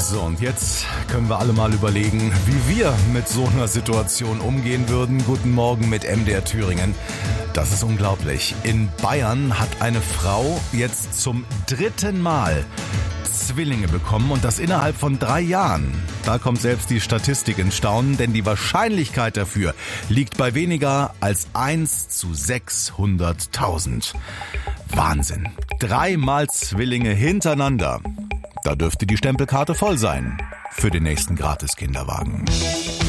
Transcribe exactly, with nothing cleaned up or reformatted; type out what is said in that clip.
So, und jetzt können wir alle mal überlegen, wie wir mit so einer Situation umgehen würden. Guten Morgen mit M D R Thüringen. Das ist unglaublich. In Bayern hat eine Frau jetzt zum dritten Mal Zwillinge bekommen und das innerhalb von drei Jahren. Da kommt selbst die Statistik ins Staunen, denn die Wahrscheinlichkeit dafür liegt bei weniger als eins zu sechshunderttausend. Wahnsinn. Dreimal Zwillinge hintereinander. Da dürfte die Stempelkarte voll sein für den nächsten Gratis-Kinderwagen.